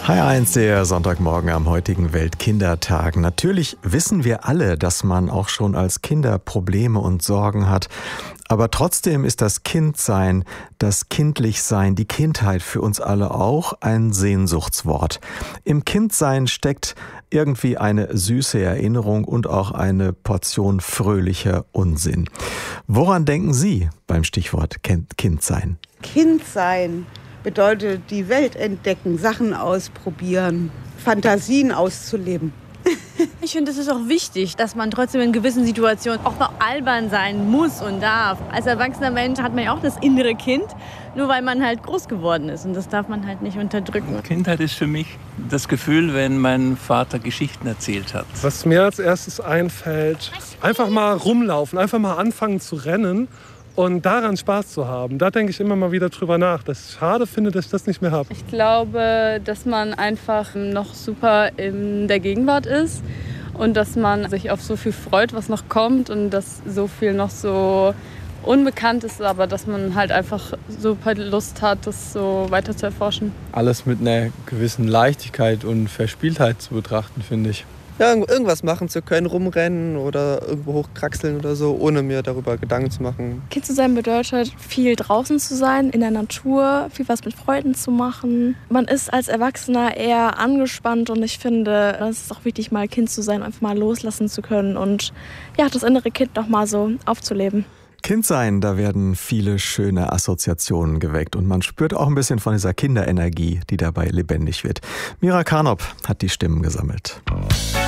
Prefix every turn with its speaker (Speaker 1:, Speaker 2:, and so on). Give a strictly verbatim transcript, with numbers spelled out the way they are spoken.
Speaker 1: H eins, der Sonntagmorgen am heutigen Weltkindertag. Natürlich wissen wir alle, dass man auch schon als Kinder Probleme und Sorgen hat. Aber trotzdem ist das Kindsein, das Kindlichsein, die Kindheit für uns alle auch ein Sehnsuchtswort. Im Kindsein steckt irgendwie eine süße Erinnerung und auch eine Portion fröhlicher Unsinn. Woran denken Sie beim Stichwort Kindsein?
Speaker 2: Kindsein bedeutet die Welt entdecken, Sachen ausprobieren, Fantasien auszuleben.
Speaker 3: Ich finde, es ist auch wichtig, dass man trotzdem in gewissen Situationen auch mal albern sein muss und darf. Als erwachsener Mensch hat man ja auch das innere Kind, nur weil man halt groß geworden ist. Und das darf man halt nicht unterdrücken.
Speaker 4: Kindheit ist für mich das Gefühl, wenn mein Vater Geschichten erzählt hat.
Speaker 5: Was mir als erstes einfällt, einfach mal rumlaufen, einfach mal anfangen zu rennen. Und daran Spaß zu haben, da denke ich immer mal wieder drüber nach, dass ich schade finde, dass ich das nicht mehr habe.
Speaker 6: Ich glaube, dass man einfach noch super in der Gegenwart ist und dass man sich auf so viel freut, was noch kommt und dass so viel noch so unbekannt ist, aber dass man halt einfach super Lust hat, das so weiter zu erforschen.
Speaker 7: Alles mit einer gewissen Leichtigkeit und Verspieltheit zu betrachten, finde ich.
Speaker 8: Ja, irgendwas machen zu können, rumrennen oder irgendwo hochkraxeln oder so, ohne mir darüber Gedanken zu machen.
Speaker 9: Kind zu sein bedeutet, viel draußen zu sein, in der Natur, viel was mit Freunden zu machen. Man ist als Erwachsener eher angespannt und ich finde, es ist auch wichtig, mal Kind zu sein, einfach mal loslassen zu können und ja, das innere Kind noch mal so aufzuleben.
Speaker 1: Kindsein, da werden viele schöne Assoziationen geweckt und man spürt auch ein bisschen von dieser Kinderenergie, die dabei lebendig wird. Mira Karnop hat die Stimmen gesammelt.